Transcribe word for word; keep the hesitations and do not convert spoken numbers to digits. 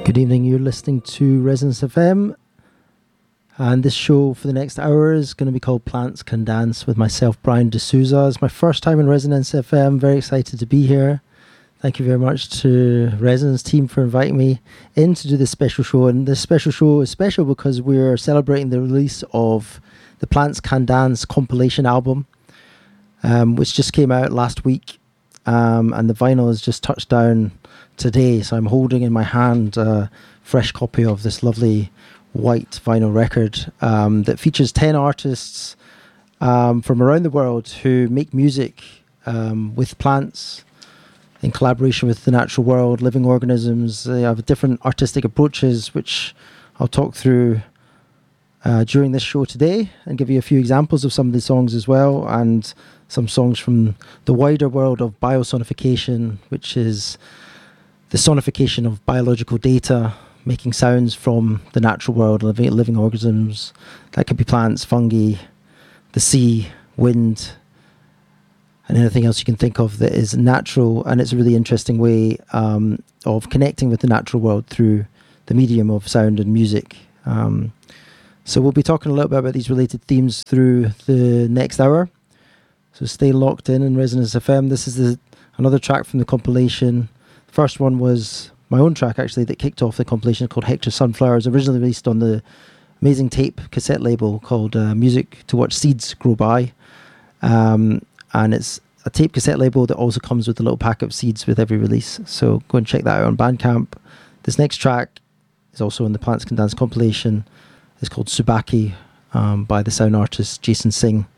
Good evening, you're listening to Resonance F M, and this show for the next hour is going to be called Plants Can Dance with myself, Brian D'Souza. It's my first time in Resonance F M, very excited to be here. Thank you very much to Resonance team for inviting me in to do this special show, and this special show is special because we're celebrating the release of the Plants Can Dance compilation album, um, which just came out last week, um, and the vinyl has just touched down today, so I'm holding in my hand a fresh copy of this lovely white vinyl record um, that features ten artists um, from around the world who make music um, with plants in collaboration with the natural world, living organisms. They have different artistic approaches, which I'll talk through uh, during this show today and give you a few examples of some of the songs as well, and some songs from the wider world of biosonification, which is the sonification of biological data, making sounds from the natural world, living, living organisms. That could be plants, fungi, the sea, wind, and anything else you can think of that is natural. And it's a really interesting way um, of connecting with the natural world through the medium of sound and music. Um, so we'll be talking a little bit about these related themes through the next hour. So stay locked in in Resonance F M. This is the, another track from the compilation. First one was my own track, actually, that kicked off the compilation, called Hector Sunflowers, originally released on the amazing tape cassette label called uh, Music to Watch Seeds Grow By. Um, and it's a tape cassette label that also comes with a little pack of seeds with every release. So go and check that out on Bandcamp. This next track is also in the Plants Can Dance compilation. It's called Subaki um, by the sound artist Jason Singh.